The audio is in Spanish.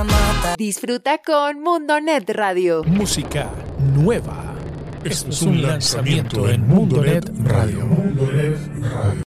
mata. Disfruta con Mundonet Radio. Música nueva. Esto es un lanzamiento en Mundonet Radio.